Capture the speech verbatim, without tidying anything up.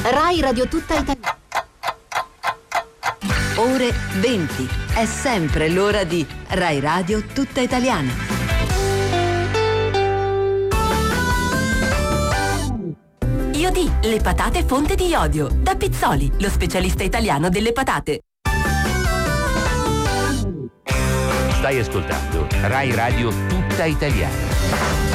Rai Radio Tutta Italiana. Ore venti. È sempre l'ora di Rai Radio Tutta Italiana. Iodi, le patate fonte di iodio. Da Pizzoli, lo specialista italiano delle patate. Stai ascoltando Rai Radio Tutta Italiana.